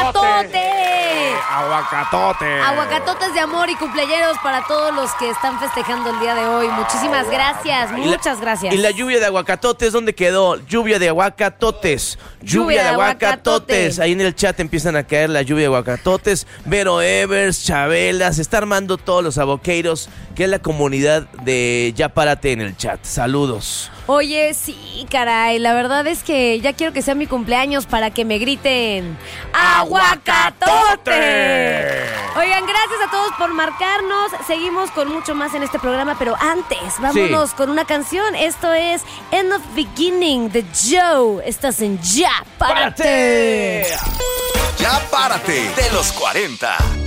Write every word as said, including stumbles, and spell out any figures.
¡Aguacatote! ¡Aguacatote! Aguacatotes de amor y cumpleañeros para todos los que están festejando el día de hoy. Muchísimas gracias, muchas gracias. Y la lluvia de aguacatotes, ¿dónde quedó? Lluvia de aguacatotes. Lluvia, Lluvia de de aguacatotes. aguacatote. Ahí en el chat empiezan a caer la lluvia de aguacatotes. Vero Evers, Chabela, se está armando todos los aboqueiros, que es la comunidad de Ya Párate en el chat. Saludos. Oye, sí, caray, la verdad es que ya quiero que sea mi cumpleaños para que me griten ¡Aguacatote! Oigan, gracias a todos por marcarnos. Seguimos con mucho más en este programa, pero antes, vámonos sí. con una canción. Esto es End of Beginning de Joe. Estás en Ya Párate. Ya Párate de los cuarenta.